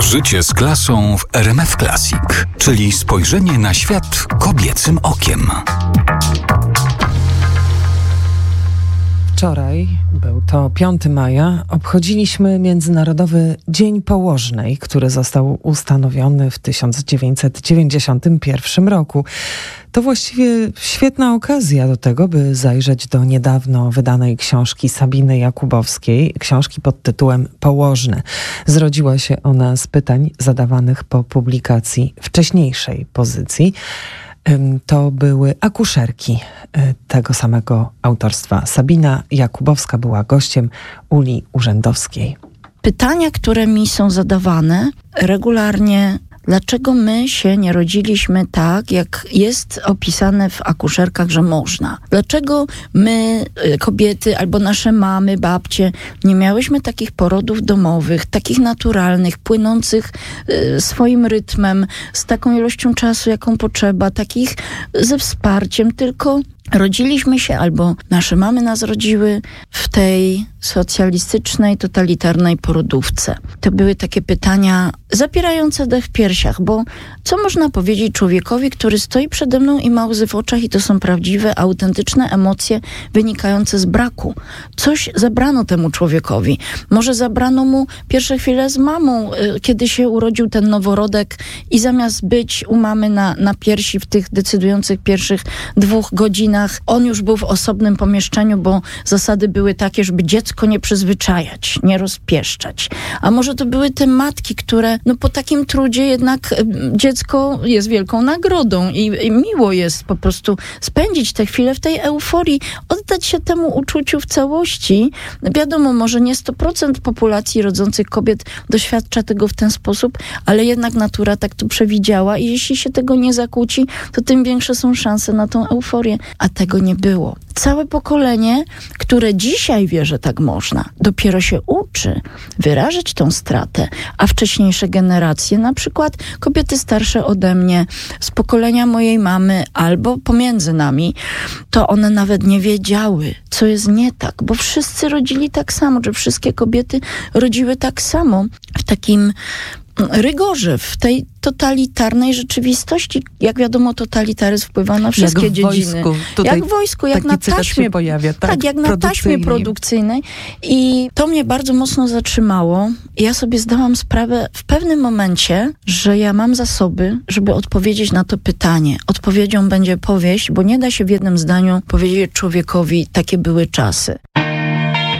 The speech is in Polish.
Życie z klasą w RMF Classic, czyli spojrzenie na świat kobiecym okiem. Wczoraj, był to 5 maja, obchodziliśmy Międzynarodowy Dzień Położnej, który został ustanowiony w 1991 roku. To właściwie świetna okazja do tego, by zajrzeć do niedawno wydanej książki Sabiny Jakubowskiej, książki pod tytułem Położne. Zrodziła się ona z pytań zadawanych po publikacji wcześniejszej pozycji. To były akuszerki tego samego autorstwa. Sabina Jakubowska była gościem Uli Urzędowskiej. Pytania, które mi są zadawane regularnie, dlaczego my się nie rodziliśmy tak, jak jest opisane w akuszerkach, że można? Dlaczego my, kobiety, albo nasze mamy, babcie, nie miałyśmy takich porodów domowych, takich naturalnych, płynących swoim rytmem, z taką ilością czasu, jaką potrzeba, takich ze wsparciem, tylko rodziliśmy się, albo nasze mamy nas rodziły w tej socjalistycznej, totalitarnej porodówce. To były takie pytania zapierające dech w piersiach, bo co można powiedzieć człowiekowi, który stoi przede mną i ma łzy w oczach i to są prawdziwe, autentyczne emocje wynikające z braku. Coś zabrano temu człowiekowi. Może zabrano mu pierwsze chwile z mamą, kiedy się urodził ten noworodek i zamiast być u mamy na piersi w tych decydujących pierwszych 2 godzinach, on już był w osobnym pomieszczeniu, bo zasady były takie, żeby dziecko nie przyzwyczajać, nie rozpieszczać. A może to były te matki, które po takim trudzie jednak dziecko jest wielką nagrodą i miło jest po prostu spędzić te chwile w tej euforii, oddać się temu uczuciu w całości. Wiadomo, może nie 100% populacji rodzących kobiet doświadcza tego w ten sposób, ale jednak natura tak to przewidziała i jeśli się tego nie zakłóci, to tym większe są szanse na tą euforię. A tego nie było. Całe pokolenie, które dzisiaj wie, że tak można, dopiero się uczy wyrażać tą stratę, a wcześniejsze generacje, na przykład kobiety starsze ode mnie, z pokolenia mojej mamy albo pomiędzy nami, to one nawet nie wiedziały, co jest nie tak, bo wszyscy rodzili tak samo, że wszystkie kobiety rodziły tak samo w takim rygorze, w tej totalitarnej rzeczywistości. Jak wiadomo, totalitaryzm wpływa na wszystkie dziedziny. Jak w wojsku, jak na taśmie. Pojawia, tak, jak na taśmie produkcyjnej. I to mnie bardzo mocno zatrzymało. Ja sobie zdałam sprawę w pewnym momencie, że ja mam zasoby, żeby odpowiedzieć na to pytanie. Odpowiedzią będzie powieść, bo nie da się w jednym zdaniu powiedzieć człowiekowi, takie były czasy.